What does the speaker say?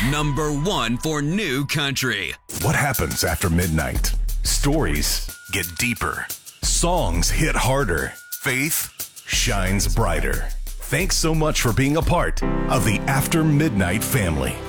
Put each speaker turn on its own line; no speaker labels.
Number 1 for new country.
What happens after midnight? Stories get deeper. Songs hit harder. Faith shines brighter. Thanks so much for being a part of the After Midnight family.